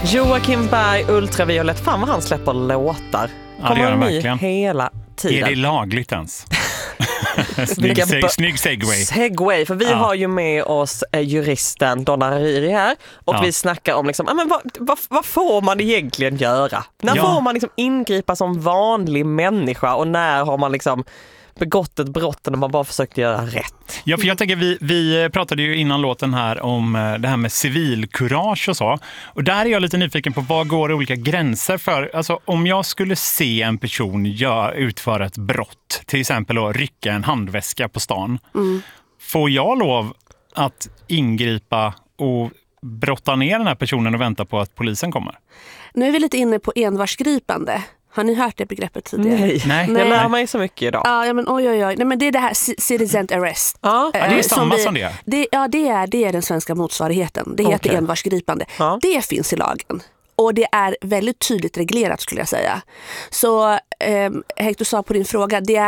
Joakim Berg, Ultraviolett. Fan vad han släpper låtar. Ja, det gör han verkligen. Hela tiden. Är det lagligt ens? Snygg segway. Segway, för vi har ju med oss juristen Donna Hariri här. Och vi snackar om liksom, men vad får man egentligen göra? När får man liksom ingripa som vanlig människa? Och när har man liksom begått ett brott när man bara försökt göra rätt? Ja, för jag tänker, vi pratade ju innan låten här om det här med civilkurage och så. Och där är jag lite nyfiken på vad går olika gränser för. Alltså om jag skulle se en person utföra ett brott, till exempel att rycka en handväska på stan. Får jag lov att ingripa och brotta ner den här personen och vänta på att polisen kommer? Nu är vi lite inne på envarsgripande. Har ni hört det begreppet tidigare? Nej. Jag lär mig så mycket idag. Ja, men oj. Nej, men det är det här citizen arrest. Ja, det är samma som det. Det är den svenska motsvarigheten. Det heter envarsgripande. Ja. Det finns i lagen. Och det är väldigt tydligt reglerat, skulle jag säga. Så Hector sa på din fråga, det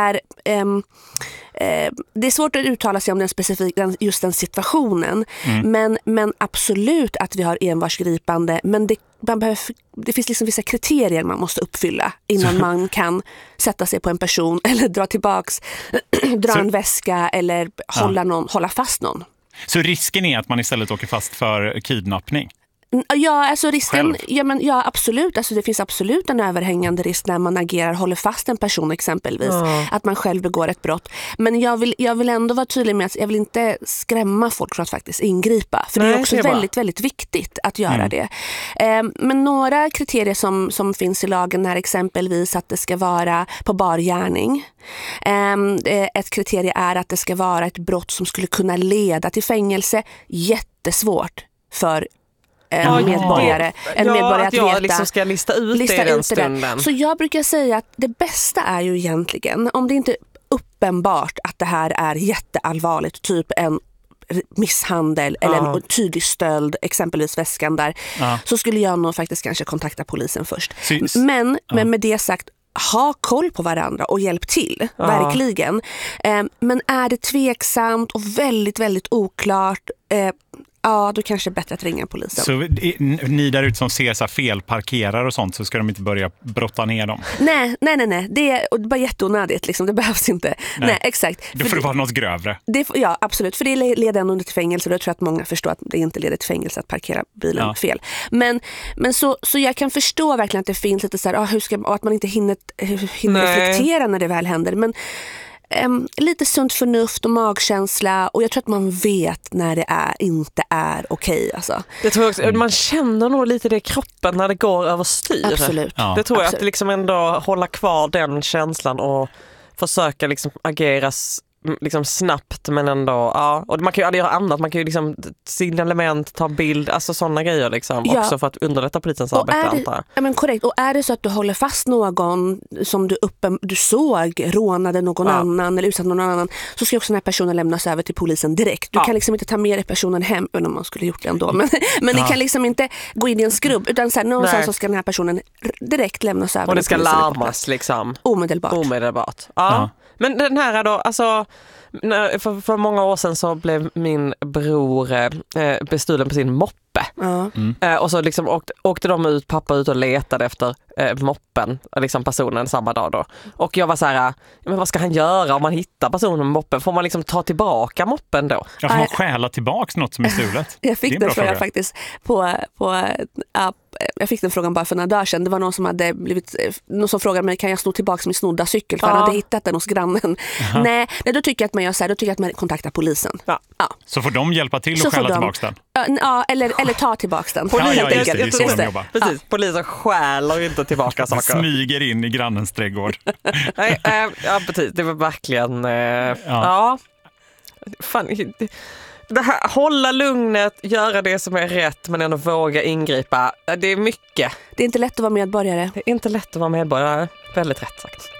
är svårt att uttala sig om just den situationen. Men absolut att vi har envarsgripande. Men det finns liksom vissa kriterier man måste uppfylla innan man kan sätta sig på en person eller dra en väska eller hålla fast någon. Så risken är att man istället åker fast för kidnappning? Ja, alltså risken, ja absolut, alltså det finns absolut en överhängande risk när man håller fast en person exempelvis, att man själv begår ett brott. Men jag vill ändå vara tydlig med att jag vill inte skrämma folk från att faktiskt ingripa, för det är också väldigt, väldigt viktigt att göra det. Men några kriterier som finns i lagen är exempelvis att det ska vara på bar gärning. Ett kriterie är att det ska vara ett brott som skulle kunna leda till fängelse. Jättesvårt för en medborgare att jag veta. Liksom ska lista ut det i den stunden. Så jag brukar säga att det bästa är ju egentligen, om det inte är uppenbart att det här är jätteallvarligt, typ en misshandel eller en tydlig stöld, exempelvis väskan där, så skulle jag nog faktiskt kanske kontakta polisen först. Men med det sagt, ha koll på varandra och hjälp till, verkligen. Men är det tveksamt och väldigt, väldigt oklart, då kanske det är bättre att ringa polisen. Så ni där ute som ser så här felparkerar och sånt, så ska de inte börja brotta ner dem? Nej. Det är bara jätteonödigt. Liksom. Det behövs inte. Nej, exakt. Det får vara något grövre. Ja, absolut. För det leder ändå till fängelse. Och jag tror att många förstår att det inte leder till fängelse att parkera bilen fel. Men så jag kan förstå verkligen att det finns lite så här, och att man inte hinner reflektera när det väl händer. Men lite sunt förnuft och magkänsla, och jag tror att man vet när det inte är okej. Alltså. Det tror jag också. Man känner nog lite det i kroppen när det går över styr. Absolut. Det tror jag, att liksom ändå hålla kvar den känslan och försöka liksom agera liksom snabbt, men ändå, och man kan ju aldrig göra annat, man kan ju liksom signalement, ta bild, alltså sådana grejer liksom, också för att underlätta polisens arbete. Ja, men korrekt. Och är det så att du håller fast någon som du såg rånade någon annan eller utsatt någon annan, så ska också den här personen lämnas över till polisen direkt. Du kan liksom inte ta med dig personen hem, även om man skulle gjort det ändå, men det kan liksom inte gå in i en skrubb, utan så här, någonstans så ska den här personen direkt lämnas över. Och det ska larmas liksom omedelbart. Ja. Men den här då, alltså för många år sedan så blev min bror bestulen på sin moppe. Och så liksom åkte de pappa ut och letade efter moppen, liksom personen samma dag då. Och jag var så här, men vad ska han göra om man hittar personen med moppen? Får man liksom ta tillbaka moppen då? Ja, får man stjäla tillbaka något som är stulet? Jag fick den frågan faktiskt jag fick den frågan bara för några dagar sedan. Det var någon som frågade mig, kan jag sno tillbaka min snodda cykel? För han hade hittat den hos grannen. Nej, då tycker jag att man gör så här, då tycker jag att man kontaktar polisen. Så får de hjälpa till och stjäla tillbaka den? Eller ta tillbaka den. Precis, polisen stjäler inte tillbaka saker. Smyger in i grannens trädgård. Nej, precis. Det var verkligen... Fan, det här, hålla lugnet, göra det som är rätt, men ändå våga ingripa. Det är mycket. Det är inte lätt att vara medborgare. Det är inte lätt att vara medborgare. Väldigt rätt sagt.